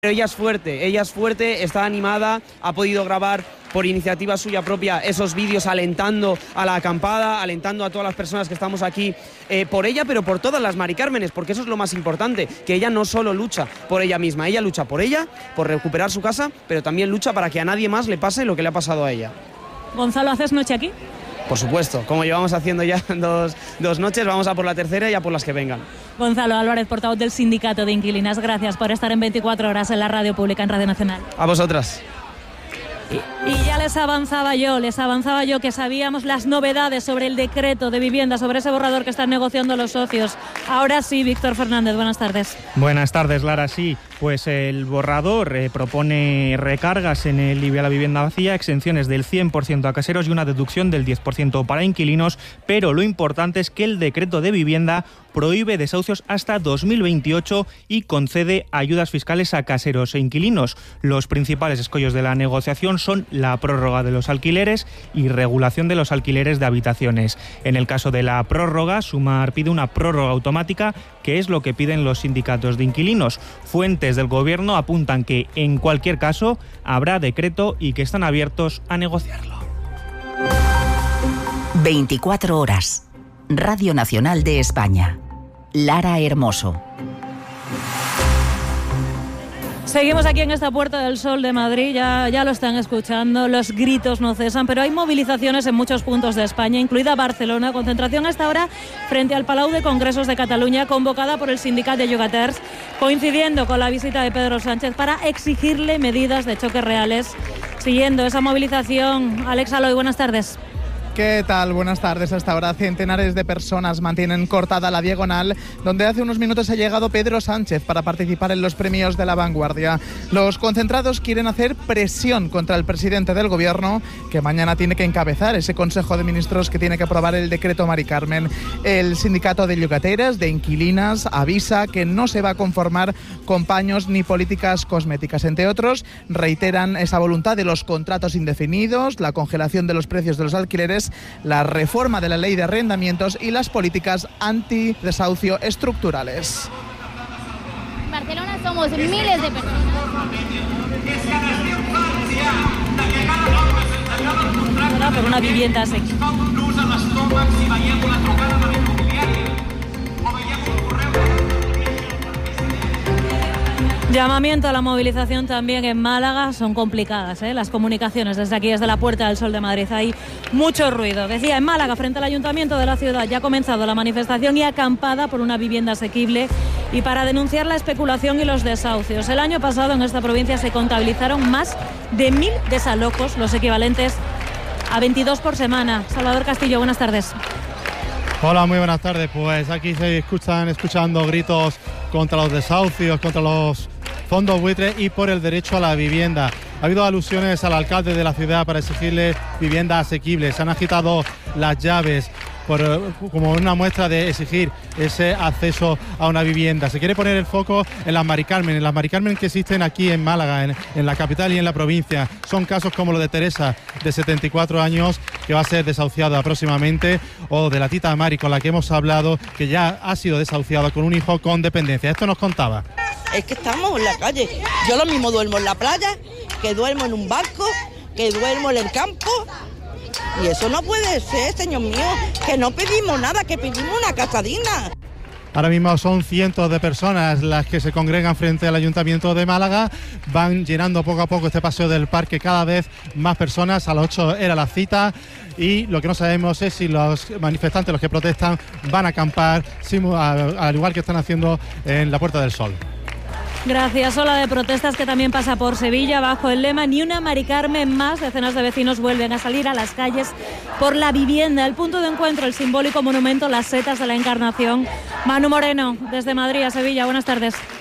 Pero ella es fuerte, está animada, ha podido grabar por iniciativa suya propia esos vídeos alentando a la acampada, alentando a todas las personas que estamos aquí por ella, pero por todas las Mari Cármenes, porque eso es lo más importante, que ella no solo lucha por ella misma, ella lucha por ella, por recuperar su casa, pero también lucha para que a nadie más le pase lo que le ha pasado a ella. Gonzalo, ¿haces noche aquí? Por supuesto, como llevamos haciendo ya dos noches, vamos a por la tercera y a por las que vengan. Gonzalo Álvarez, portavoz del Sindicato de Inquilinas, gracias por estar en 24 horas en la radio pública, en Radio Nacional. A vosotras. Y ya les avanzaba yo que sabíamos las novedades sobre el decreto de vivienda, sobre ese borrador que están negociando los socios. Ahora sí, Víctor Fernández, buenas tardes. Buenas tardes, Lara, sí. Pues el borrador propone recargas en el IBI a la vivienda vacía, exenciones del 100% a caseros y una deducción del 10% para inquilinos, pero lo importante es que el decreto de vivienda prohíbe desahucios hasta 2028 y concede ayudas fiscales a caseros e inquilinos. Los principales escollos de la negociación son la prórroga de los alquileres y regulación de los alquileres de habitaciones. En el caso de la prórroga, Sumar pide una prórroga automática, que es lo que piden los sindicatos de inquilinos. Fuentes del Gobierno apuntan que, en cualquier caso, habrá decreto y que están abiertos a negociarlo. 24 horas. Radio Nacional de España. Lara Hermoso. Seguimos aquí en esta Puerta del Sol de Madrid, ya lo están escuchando, los gritos no cesan, pero hay movilizaciones en muchos puntos de España, incluida Barcelona. Concentración hasta ahora frente al Palau de Congresos de Cataluña, convocada por el Sindicat de Llogaters, coincidiendo con la visita de Pedro Sánchez para exigirle medidas de choque reales. Siguiendo esa movilización, Alex Aloy, buenas tardes. ¿Qué tal? Buenas tardes. Hasta ahora centenares de personas mantienen cortada la diagonal donde hace unos minutos ha llegado Pedro Sánchez para participar en los premios de La Vanguardia. Los concentrados quieren hacer presión contra el presidente del Gobierno, que mañana tiene que encabezar ese Consejo de Ministros que tiene que aprobar el decreto Mari Carmen. El sindicato de llogateras, de inquilinas, avisa que no se va a conformar con paños ni políticas cosméticas. Entre otros, reiteran esa voluntad de los contratos indefinidos, la congelación de los precios de los alquileres, la reforma de la ley de arrendamientos y las políticas antidesahucio estructurales. En Barcelona somos miles de personas. Por una vivienda asequible. Llamamiento a la movilización también en Málaga. Son complicadas las comunicaciones desde aquí, desde la Puerta del Sol de Madrid. Hay mucho ruido. Decía, en Málaga, frente al Ayuntamiento de la ciudad, ya ha comenzado la manifestación y acampada por una vivienda asequible y para denunciar la especulación y los desahucios. El año pasado en esta provincia se contabilizaron más de 1.000 desalojos, los equivalentes a 22 por semana. Salvador Castillo, buenas tardes. Hola, muy buenas tardes. Pues aquí se están escuchando gritos contra los desahucios, contra los fondos buitres y por el derecho a la vivienda. Ha habido alusiones al alcalde de la ciudad para exigirle vivienda asequible. Se han agitado las llaves como una muestra de exigir ese acceso a una vivienda. Se quiere poner el foco en las Mari Carmen que existen aquí en Málaga, en la capital y en la provincia. Son casos como lo de Teresa, de 74 años, que va a ser desahuciada próximamente, o de la tita Mari, con la que hemos hablado, que ya ha sido desahuciada con un hijo con dependencia. Esto nos contaba. Es que estamos en la calle. Yo lo mismo duermo en la playa, que duermo en un barco, que duermo en el campo. Y eso no puede ser, señor mío, que no pedimos nada, que pedimos una casa digna. Ahora mismo son cientos de personas las que se congregan frente al Ayuntamiento de Málaga. Van llenando poco a poco este paseo del parque, cada vez más personas. A las 8 era la cita y lo que no sabemos es si los manifestantes, los que protestan, van a acampar, al igual que están haciendo en la Puerta del Sol. Gracias. Ola de protestas que también pasa por Sevilla bajo el lema Ni una Mari Carmen más. Decenas de vecinos vuelven a salir a las calles por la vivienda. El punto de encuentro, el simbólico monumento Las Setas de la Encarnación. Manu Moreno, desde Madrid a Sevilla. Buenas tardes.